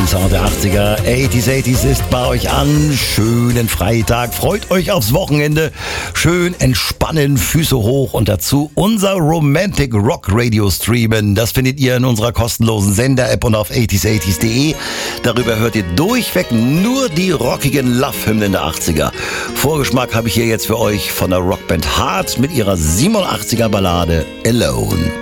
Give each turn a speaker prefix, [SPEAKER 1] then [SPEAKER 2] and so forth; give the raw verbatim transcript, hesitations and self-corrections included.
[SPEAKER 1] Sound der achtziger. achtziger, achtziger ist bei euch an. Schönen Freitag. Freut euch aufs Wochenende. Schön entspannen, Füße hoch und dazu unser Romantic Rock Radio streamen. Das findet ihr in unserer kostenlosen Sender-App und auf achtziger achtziger punkt de. Darüber hört ihr durchweg nur die rockigen Love-Hymnen der achtziger. Vorgeschmack habe ich hier jetzt für euch von der Rockband Heart mit ihrer siebenundachtziger Ballade Alone.